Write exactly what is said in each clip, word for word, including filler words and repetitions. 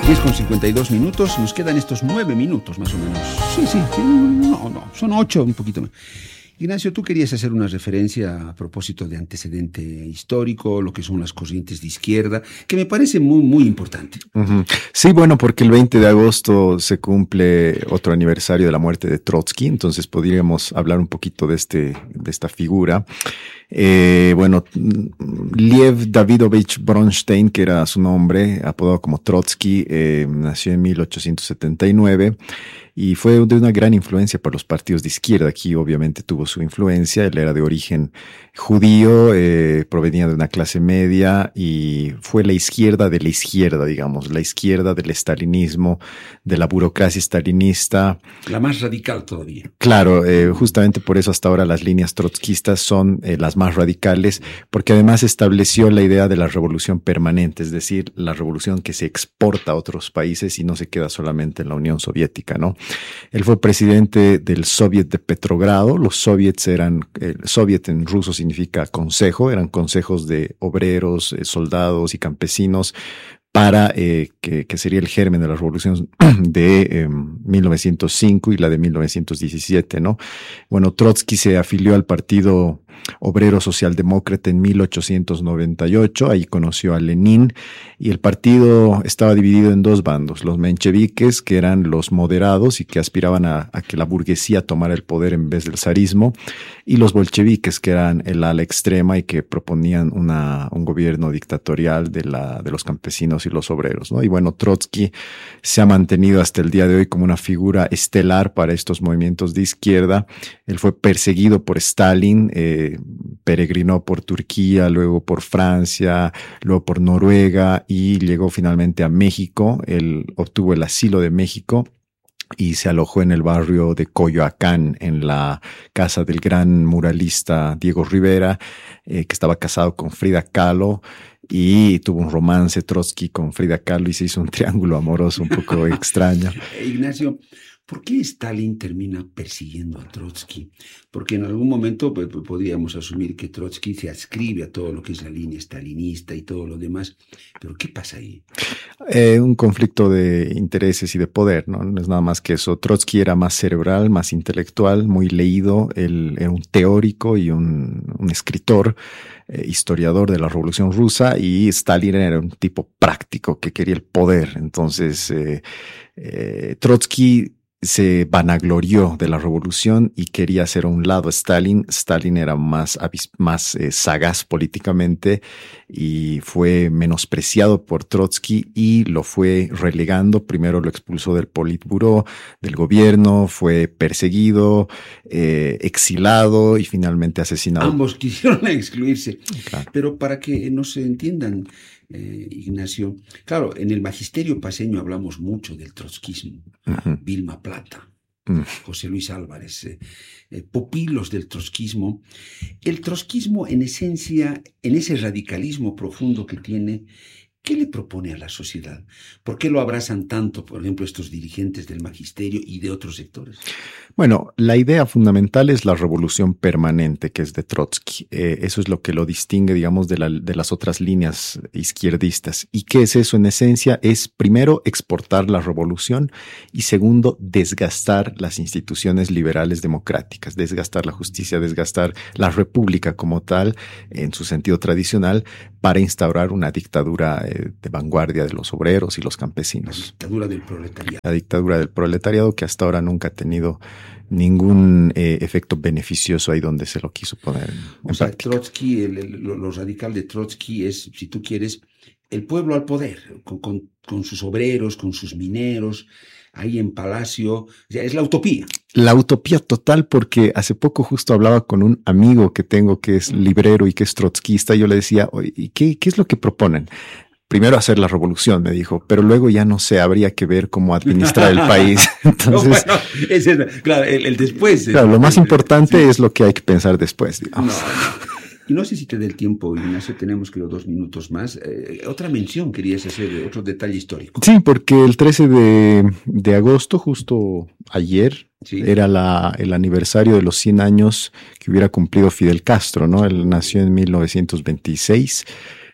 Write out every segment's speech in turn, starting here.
diez con cincuenta y dos minutos, nos quedan estos nueve minutos más o menos. Sí, sí, sí, no, no, son ocho, un poquito más. Ignacio, tú querías hacer una referencia a propósito de antecedente histórico, lo que son las corrientes de izquierda, que me parece muy, muy importante. Uh-huh. Sí, bueno, porque el veinte de agosto se cumple otro aniversario de la muerte de Trotsky, entonces podríamos hablar un poquito de este, de esta figura. Eh, bueno, Lev Davidovich Bronstein, que era su nombre, apodado como Trotsky, eh, nació en mil ochocientos setenta y nueve. Y fue de una gran influencia por los partidos de izquierda. Aquí obviamente tuvo su influencia. Él era de origen judío, eh, provenía de una clase media y fue la izquierda de la izquierda, digamos, la izquierda del estalinismo, de la burocracia stalinista. La más radical todavía. Claro, eh, justamente por eso hasta ahora las líneas trotskistas son eh, las más radicales, porque además estableció la idea de la revolución permanente, es decir, la revolución que se exporta a otros países y no se queda solamente en la Unión Soviética, ¿no? Él fue presidente del Soviet de Petrogrado. Los soviets eran, el soviet en ruso significa consejo, eran consejos de obreros, eh, soldados y campesinos para, eh, que, que sería el germen de la revolución de eh, mil novecientos cinco y la de mil novecientos diecisiete, ¿no? Bueno, Trotsky se afilió al Partido Obrero Socialdemócrata en mil ochocientos noventa y ocho, ahí conoció a Lenin, y el partido estaba dividido en dos bandos, los mencheviques, que eran los moderados y que aspiraban a, a que la burguesía tomara el poder en vez del zarismo, y los bolcheviques, que eran el ala extrema y que proponían una, un gobierno dictatorial de, la, de los campesinos y los obreros, ¿no? Y bueno, Trotsky se ha mantenido hasta el día de hoy como una figura estelar para estos movimientos de izquierda. Él fue perseguido por Stalin, eh, peregrinó por Turquía, luego por Francia, luego por Noruega y llegó finalmente a México. Él obtuvo el asilo de México y se alojó en el barrio de Coyoacán, en la casa del gran muralista Diego Rivera, eh, que estaba casado con Frida Kahlo, y tuvo un romance Trotsky con Frida Kahlo y se hizo un triángulo amoroso un poco extraño. Ignacio, ¿por qué Stalin termina persiguiendo a Trotsky? Porque en algún momento pues, podríamos asumir que Trotsky se adscribe a todo lo que es la línea stalinista y todo lo demás. ¿Pero qué pasa ahí? Eh, un conflicto de intereses y de poder, ¿no? No es nada más que eso. Trotsky era más cerebral, más intelectual, muy leído. Él era un teórico y un, un escritor, eh, historiador de la Revolución Rusa, y Stalin era un tipo práctico que quería el poder. Entonces, eh, eh, Trotsky se vanaglorió de la revolución y quería hacer a un lado a Stalin. Stalin era más, más eh, sagaz políticamente y fue menospreciado por Trotsky y lo fue relegando. Primero lo expulsó del Politburó, del gobierno, fue perseguido, eh, exilado y finalmente asesinado. Ambos quisieron excluirse. Claro. Pero para que no se entiendan, Eh, Ignacio, claro, en el magisterio paceño hablamos mucho del trotskismo. Uh-huh. Vilma Plata, uh-huh. José Luis Álvarez, eh, eh, pupilos del trotskismo. El trotskismo, en esencia, en ese radicalismo profundo que tiene, ¿qué le propone a la sociedad? ¿Por qué lo abrazan tanto, por ejemplo, estos dirigentes del magisterio y de otros sectores? Bueno, la idea fundamental es la revolución permanente, que es de Trotsky. Eh, eso es lo que lo distingue, digamos, de, la, de las otras líneas izquierdistas. ¿Y qué es eso? En esencia, es primero exportar la revolución y segundo, desgastar las instituciones liberales democráticas, desgastar la justicia, desgastar la república como tal, en su sentido tradicional, para instaurar una dictadura eh, de vanguardia de los obreros y los campesinos. La dictadura del proletariado. La dictadura del proletariado, que hasta ahora nunca ha tenido ningún eh, efecto beneficioso ahí donde se lo quiso poner en o sea, práctica. Trotsky, el, el, lo, lo radical de Trotsky es, si tú quieres, el pueblo al poder, con, con, con sus obreros, con sus mineros, ahí en Palacio, o sea, es la utopía. La utopía total, porque hace poco justo hablaba con un amigo que tengo que es librero y que es trotskista, y yo le decía, oye, ¿y qué, qué es lo que proponen? Primero hacer la revolución, me dijo, pero luego ya no sé, habría que ver cómo administrar el país. Entonces, no, bueno, ese es, claro, el, el después. Claro, el, lo más el, importante sí. es lo que hay que pensar después, digamos. No. Y no sé si te dé el tiempo, Ignacio, tenemos creo dos minutos más. Eh, otra mención querías hacer, otro detalle histórico. Sí, porque el trece de, de agosto, justo ayer, sí, era la, el aniversario de los cien años que hubiera cumplido Fidel Castro, ¿no? Él nació en mil novecientos veintiséis.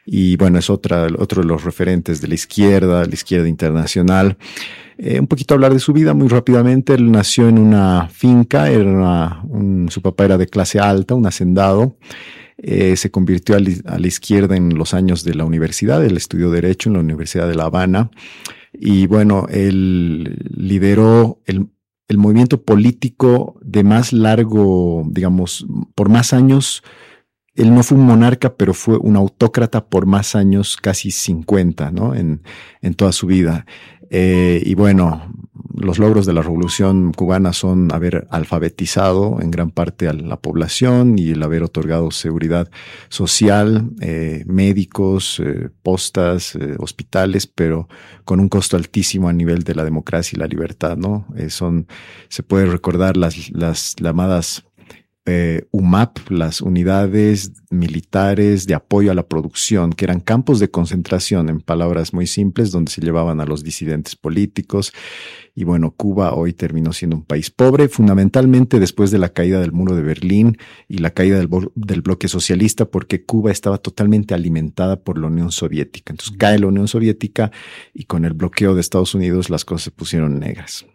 y bueno, es otra, otro de los referentes de la izquierda, la izquierda internacional. Eh, un poquito hablar de su vida muy rápidamente. Él nació en una finca, era una, un, su papá era de clase alta, un hacendado. Eh, se convirtió a la, a la izquierda en los años de la universidad. Él estudió Derecho en la Universidad de La Habana. Y bueno, él lideró el, el movimiento político de más largo, digamos, por más años. Él no fue un monarca, pero fue un autócrata por más años, casi cincuenta, ¿no? En, en toda su vida. Eh, y bueno, los logros de la Revolución cubana son haber alfabetizado en gran parte a la población y el haber otorgado seguridad social, eh, médicos, eh, postas, eh, hospitales, pero con un costo altísimo a nivel de la democracia y la libertad, ¿no? Eh, son, se puede recordar las, las llamadas Eh, U M A P, las unidades militares de apoyo a la producción, que eran campos de concentración, en palabras muy simples, donde se llevaban a los disidentes políticos. Y bueno, Cuba hoy terminó siendo un país pobre, fundamentalmente después de la caída del muro de Berlín y la caída del, del bloque socialista, porque Cuba estaba totalmente alimentada por la Unión Soviética. Entonces cae la Unión Soviética y con el bloqueo de Estados Unidos las cosas se pusieron negras.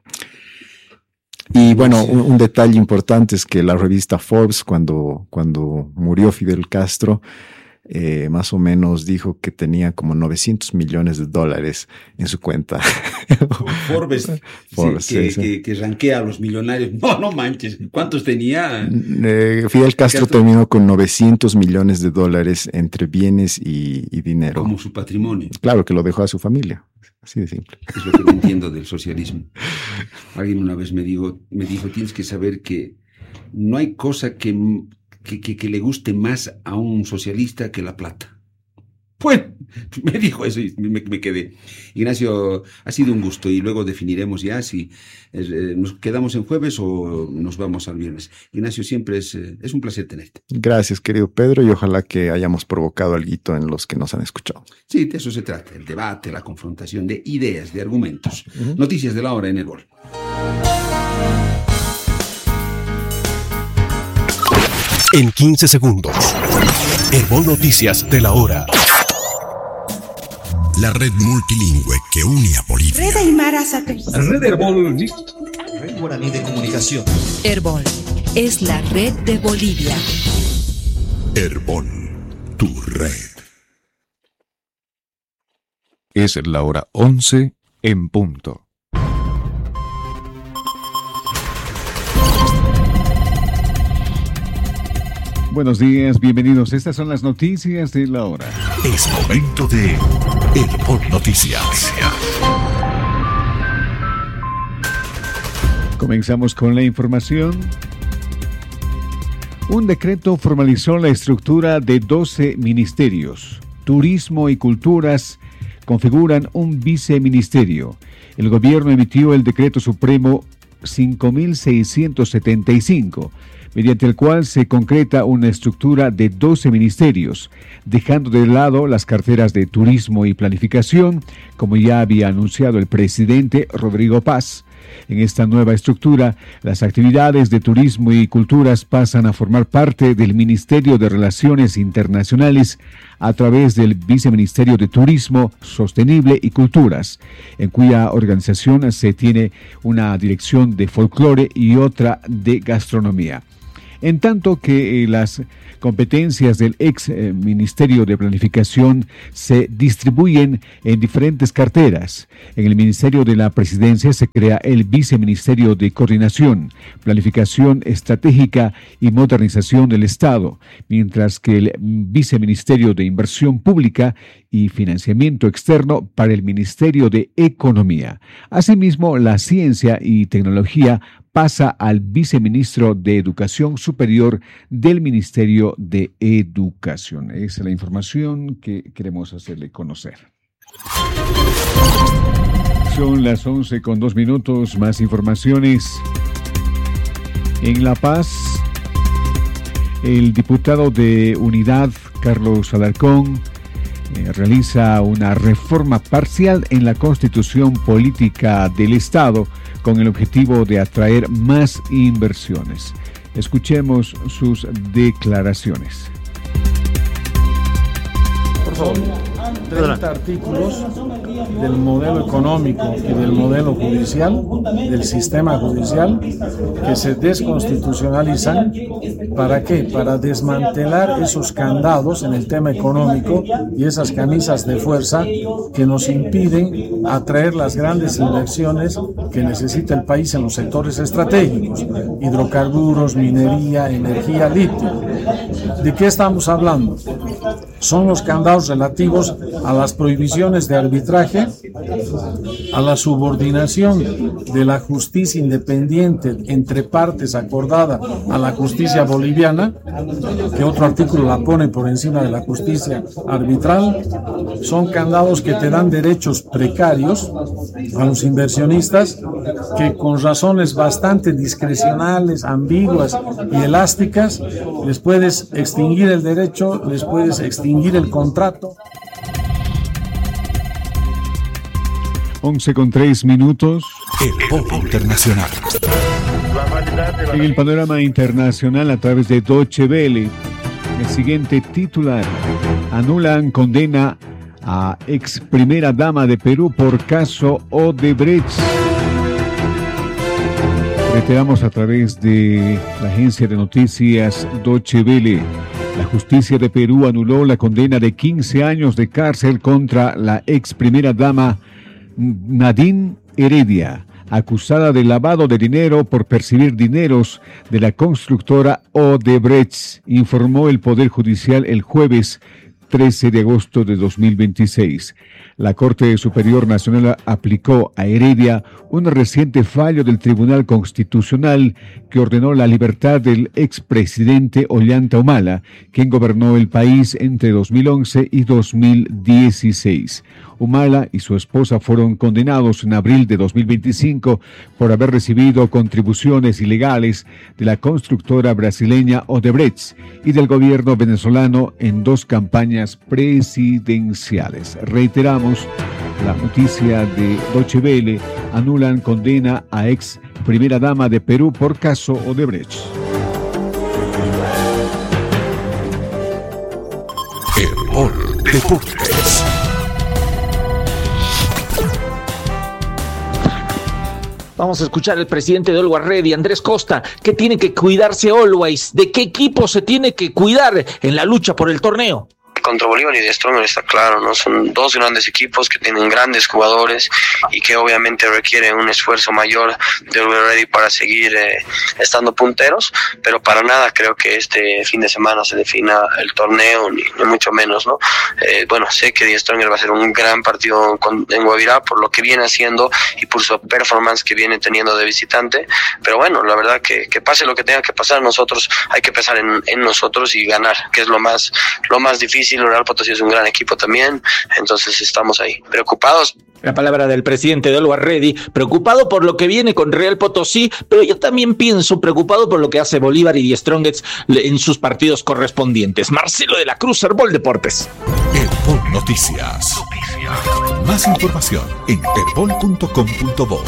Y bueno, un, un detalle importante es que la revista Forbes, cuando, cuando murió Fidel Castro, eh, más o menos dijo que tenía como novecientos millones de dólares en su cuenta. Forbes, Forbes sí, que, sí, sí. que, que ranquea a los millonarios. No, no manches. ¿Cuántos tenía? Eh, Fidel Castro, Castro terminó con novecientos millones de dólares entre bienes y, y dinero. Como su patrimonio. Claro, que lo dejó a su familia. Así de simple. Es lo que no entiendo del socialismo. Alguien una vez me dijo, me dijo, tienes que saber que no hay cosa que, que, que, que le guste más a un socialista que la plata. Pues me dijo eso y me, me quedé. Ignacio, ha sido un gusto y luego definiremos ya si eh, nos quedamos en jueves o nos vamos al viernes. Ignacio, siempre es, eh, es un placer tenerte. Gracias, querido Pedro, y ojalá que hayamos provocado algo en los que nos han escuchado. Sí, de eso se trata, el debate, la confrontación de ideas, de argumentos. Uh-huh. Noticias de la hora en Herbol. En quince segundos, Herbol Noticias de la hora. La red multilingüe que une a Bolivia. Red Aymara Satélite. Red Herbol. Red Guaraní de Comunicación. Herbol es la red de Bolivia. Herbol, tu red. Es la hora once en punto. Buenos días, bienvenidos. Estas son las noticias de la hora. Es momento de Herbol Noticias. Comenzamos con la información. Un decreto formalizó la estructura de doce ministerios. Turismo y Culturas configuran un viceministerio. El gobierno emitió el decreto supremo cinco mil seiscientos setenta y cinco, mediante el cual se concreta una estructura de doce ministerios, dejando de lado las carteras de Turismo y Planificación, como ya había anunciado el presidente Rodrigo Paz. En esta nueva estructura, las actividades de Turismo y Culturas pasan a formar parte del Ministerio de Relaciones Internacionales a través del Viceministerio de Turismo, Sostenible y Culturas, en cuya organización se tiene una dirección de folclore y otra de gastronomía. En tanto que eh, las competencias del ex eh, Ministerio de Planificación se distribuyen en diferentes carteras. En el Ministerio de la Presidencia se crea el Viceministerio de Coordinación, Planificación Estratégica y Modernización del Estado, mientras que el Viceministerio de Inversión Pública y Financiamiento Externo para el Ministerio de Economía. Asimismo, la Ciencia y Tecnología pasa al viceministro de Educación Superior del Ministerio de Educación. Esa es la información que queremos hacerle conocer. Son las once con dos minutos, más informaciones. En La Paz, el diputado de Unidad, Carlos Alarcón, eh, realiza una reforma parcial en la Constitución Política del Estado con el objetivo de atraer más inversiones. Escuchemos sus declaraciones. favor. treinta artículos del modelo económico y del modelo judicial, del sistema judicial, que se desconstitucionalizan. ¿Para qué? Para desmantelar esos candados en el tema económico y esas camisas de fuerza que nos impiden atraer las grandes inversiones que necesita el país en los sectores estratégicos: hidrocarburos, minería, energía, litio. ¿De qué estamos hablando? Son los candados relativos a las prohibiciones de arbitraje, a la subordinación de la justicia independiente entre partes acordada a la justicia boliviana, que otro artículo la pone por encima de la justicia arbitral. Son candados que te dan derechos precarios a los inversionistas, que con razones bastante discrecionales, ambiguas y elásticas, les puedes extinguir el derecho, les puedes extinguir el contrato. once con tres minutos. El Herbono Internacional. En el panorama internacional a través de Deutsche Welle, el siguiente titular: anulan condena a ex primera dama de Perú por caso Odebrecht. Reiteramos a través de la agencia de noticias Deutsche Welle. La justicia de Perú anuló la condena de quince años de cárcel contra la ex primera dama Nadine Heredia, acusada de lavado de dinero por percibir dineros de la constructora Odebrecht, informó el Poder Judicial el jueves trece de agosto de dos mil veintiséis. La Corte Superior Nacional aplicó a Heredia un reciente fallo del Tribunal Constitucional que ordenó la libertad del expresidente Ollanta Humala, quien gobernó el país entre dos mil once y dos mil dieciséis. Humala y su esposa fueron condenados en abril de dos mil veinticinco por haber recibido contribuciones ilegales de la constructora brasileña Odebrecht y del gobierno venezolano en dos campañas presidenciales. Reiteramos la noticia de Deutsche Welle: anulan condena a ex primera dama de Perú por caso Odebrecht. Herbono Deportes. Vamos a escuchar al presidente de Always Ready, Andrés Costa, que tiene que cuidarse Always. ¿De qué equipo se tiene que cuidar en la lucha por el torneo? Contra Bolívar y Die Stronger está claro, ¿no? Son dos grandes equipos que tienen grandes jugadores y que obviamente requieren un esfuerzo mayor de Always Ready para seguir eh, estando punteros, pero para nada creo que este fin de semana se defina el torneo, ni, ni mucho menos, ¿no? Eh, bueno, sé que Die Stronger va a ser un gran partido con, en Guavirá por lo que viene haciendo y por su performance que viene teniendo de visitante, pero bueno, la verdad que, que pase lo que tenga que pasar, nosotros hay que pensar en, en nosotros y ganar, que es lo más, lo más difícil. Real Potosí es un gran equipo también, entonces estamos ahí, preocupados. La palabra del presidente de Always Ready, preocupado por lo que viene con Real Potosí, pero yo también pienso preocupado por lo que hace Bolívar y Die Strongest en sus partidos correspondientes. Marcelo de la Cruz, Herbol Deportes. Herbol Noticias. Noticias. Más información en herbol punto com punto bo.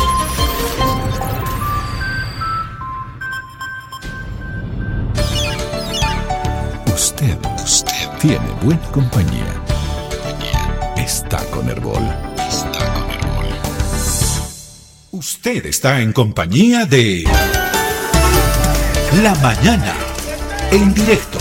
Usted, usted tiene buena compañía. Está con Herbol. Está con Herbol. Usted está en compañía de La Mañana, en directo.